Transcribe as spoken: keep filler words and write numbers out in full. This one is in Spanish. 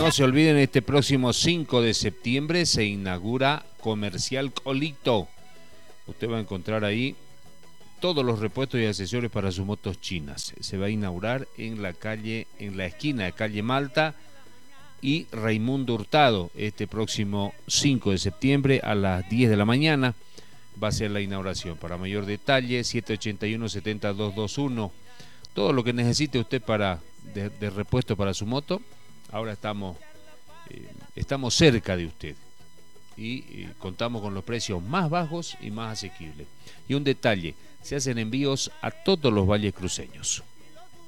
no se olviden, este próximo cinco de septiembre se inaugura Comercial Colito. Usted va a encontrar ahí todos los repuestos y accesorios para sus motos chinas. Se va a inaugurar en la calle, en la esquina de calle Malta y Raimundo Hurtado, este próximo cinco de septiembre a las diez de la mañana va a ser la inauguración. Para mayor detalle, siete ochenta y uno, setenta, doscientos veintiuno. Todo lo que necesite usted para de, de repuesto para su moto, ahora estamos, eh, estamos cerca de usted y eh, contamos con los precios más bajos y más asequibles. Y un detalle, se hacen envíos a todos los valles cruceños.